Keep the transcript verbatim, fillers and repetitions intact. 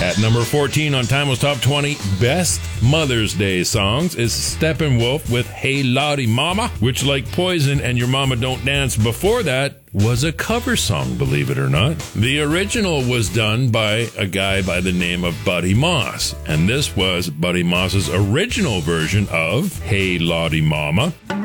At number fourteen on Timeless Top twenty Best Mother's Day Songs is Steppenwolf with Hey Lottie Mama, which, like Poison and Your Mama Don't Dance before that, was a cover song, believe it or not. The original was done by a guy by the name of Buddy Moss, and this was Buddy Moss's original version of Hey Lottie Mama.